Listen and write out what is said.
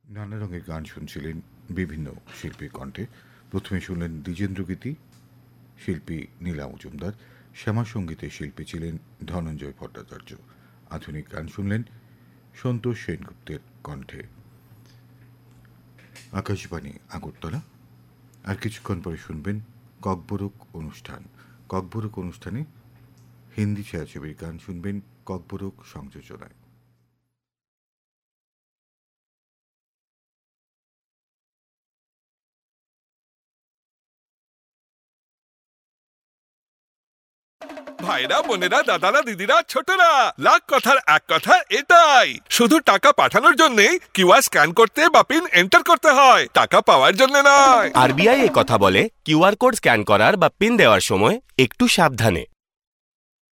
নানা রঙের গান শুনছিলেন বিভিন্ন শিল্পীর কণ্ঠে। প্রথমে শুনলেন দ্বিজেন্দ্রগীতি, শিল্পী নীলা মজুমদার। শ্যামা সঙ্গীতের শিল্পী ছিলেন ধনঞ্জয় ভট্টাচার্য। আধুনিক গান শুনলেন সন্তোষ সেনগুপ্তের কণ্ঠে। আকাশবাণী আগরতলা। আর কিছুক্ষণ পরে শুনবেন ককবরক অনুষ্ঠান। ককবরক অনুষ্ঠানে হিন্দি ছায়াছবির গান শুনবেন ককবরক সংযোজনায়। ভাইরা, বোনেরা, দাদারা, দিদিরা, ছোটরা, লাখ কথার এক কথা এটাই, শুধু টাকা পাঠানোর জন্যই কিউআর স্ক্যান করতে বা পিন এন্টার করতে হয়, টাকা পাওয়ার জন্য নয়। আরবিআই কথা বলে কিউআর কোড স্ক্যান করার বা পিন দেওয়ার সময় একটু সাবধানে।